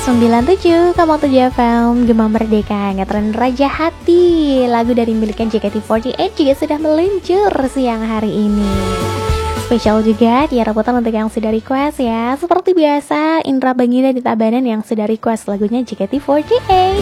97,7 FM Gema Merdeka, ngetren Raja Hati. Lagu dari miliknya JKT48 juga sudah meluncur siang hari ini. Spesial juga Tiara Putra untuk yang sudah request ya. Seperti biasa, Indra Baginda di Tabanan yang sudah request lagunya JKT48.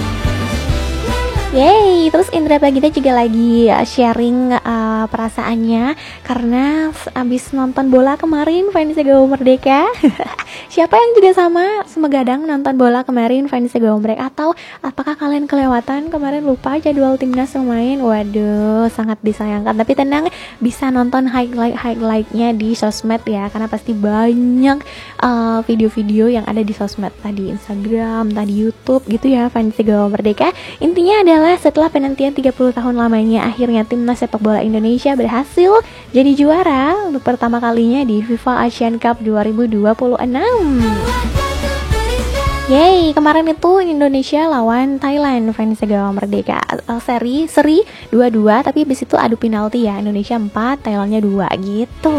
Yeay, terus Indra Baginda juga lagi sharing perasaannya karena abis nonton bola kemarin fans Gema Merdeka. Siapa yang juga sama semegadang nonton bola kemarin fans Gema Merdeka? Atau apakah kalian kelewatan kemarin, lupa jadwal timnas yang main? Waduh, sangat disayangkan. Tapi tenang, bisa nonton highlight-nya di sosmed ya, karena pasti banyak video-video yang ada di sosmed, tadi Instagram, tadi YouTube gitu ya fans Gema Merdeka. Intinya adalah setelah penantian 30 tahun lamanya, akhirnya timnas sepak bola Indonesia berhasil jadi juara untuk pertama kalinya di FIFA Asian Cup 2026. Yeay, kemarin itu Indonesia lawan Thailand fans Gema Merdeka, seri 2-2, tapi habis itu adu penalti ya, Indonesia 4, Thailandnya 2 gitu.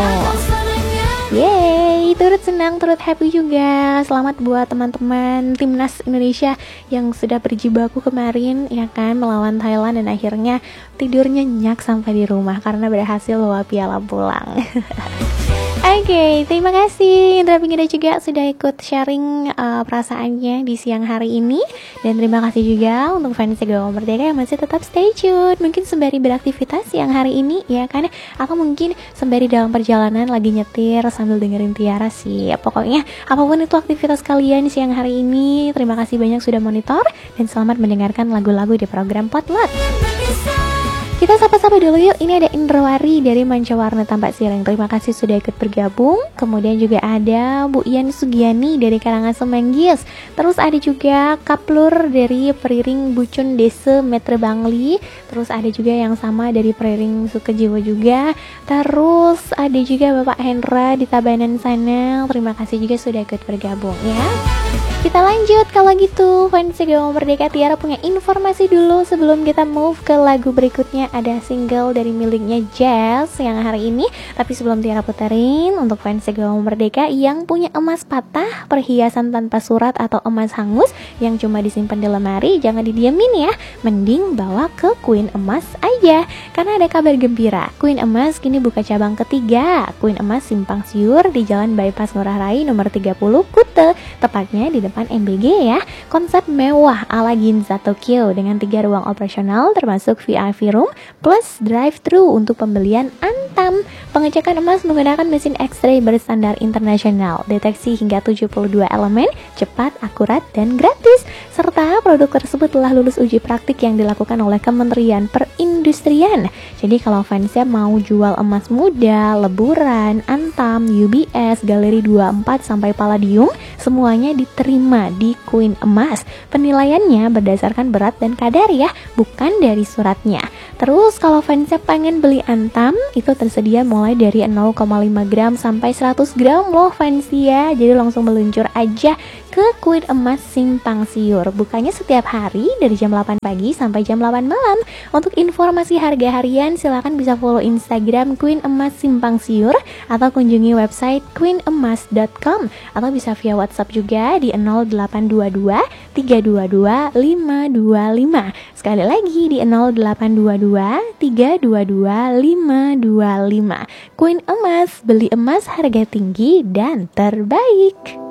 Yeay, turut senang, turut happy juga. Selamat buat teman-teman timnas Indonesia yang sudah berjibaku kemarin ya kan, melawan Thailand dan akhirnya tidur nyenyak sampai di rumah karena berhasil bawa piala pulang. Oke, terima kasih Indra Baginda juga sudah ikut sharing perasaannya di siang hari ini. Dan terima kasih juga untuk fans Gema Merdeka yang masih tetap stay tune. Mungkin sembari beraktivitas siang hari ini ya kan, atau mungkin sembari dalam perjalanan lagi nyetir sambil dengerin Tiara sih. Pokoknya apapun itu aktivitas kalian siang hari ini, terima kasih banyak sudah monitor dan selamat mendengarkan lagu-lagu di program Potlot. Kita sapa-sapa dulu yuk. Ini ada Indrawari dari Mancawarna Tampak Siring. Terima kasih sudah ikut bergabung. Kemudian juga ada Bu Ian Sugiani dari Karangasem Manggis. Terus ada juga Kaplur dari Periring Bucun Desa Metre Bangli. Terus ada juga yang sama dari Periring Sukejiwo juga. Terus ada juga Bapak Hendra di Tabanan sana. Terima kasih juga sudah ikut bergabung ya. Kita lanjut kalau gitu fans Gema Merdeka. Tiara punya informasi dulu sebelum kita move ke lagu berikutnya. Ada single dari miliknya Jazz yang hari ini. Tapi sebelum Tiara puterin, untuk fans Gema Merdeka yang punya emas patah, perhiasan tanpa surat atau emas hangus yang cuma disimpan di lemari, jangan didiemin ya. Mending bawa ke Queen Emas aja, karena ada kabar gembira. Queen Emas kini buka cabang ketiga. Queen Emas Simpang Siur di Jalan Bypass Ngurah Rai nomor 30 Kute, tepatnya di depan MBG ya. Konsep mewah ala Ginza Tokyo dengan 3 ruang operasional termasuk VIP room plus drive-thru untuk pembelian antam. Pengecekan emas menggunakan mesin X-ray berstandar internasional, deteksi hingga 72 elemen, cepat, akurat, dan gratis. Serta produk tersebut telah lulus uji praktik yang dilakukan oleh Kementerian Perindustrian. Jadi kalau fansnya mau jual emas muda, leburan, antam, UBS, Galeri 24 sampai Palladium, semuanya diterima di Queen Emas. Penilaiannya berdasarkan berat dan kadar ya, bukan dari suratnya. Terus kalau fansnya pengen beli antam, itu tersedia mulai dari 0,5 gram sampai 100 gram loh fans ya. Jadi langsung meluncur aja ke Queen Emas Simpang Siur. Bukanya setiap hari dari jam 8 pagi sampai jam 8 malam. Untuk informasi harga harian silakan bisa follow Instagram Queen Emas Simpang Siur atau kunjungi website queenemas.com atau bisa via WhatsApp juga di 0822 322 525. Sekali lagi di 0822 322 525. Queen Emas, beli emas harga tinggi dan terbaik.